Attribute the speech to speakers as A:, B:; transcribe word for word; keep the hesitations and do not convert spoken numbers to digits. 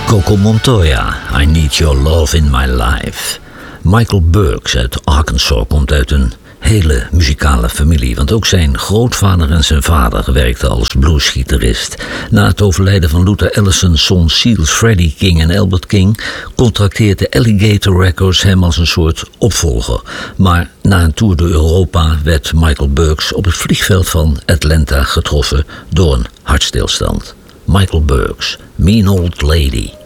A: Coco Montoya, I Need Your Love in My Life. Michael Burks uit Arkansas komt uit een hele muzikale familie, want ook zijn grootvader en zijn vader werkten als bluesgitarist. Na het overlijden van Luther Allison's zoon Seals, Freddie King en Albert King contracteerde Alligator Records hem als een soort opvolger. Maar na een tour door Europa werd Michael Burks op het vliegveld van Atlanta getroffen door een hartstilstand. Michael Burks, Mean Old Lady.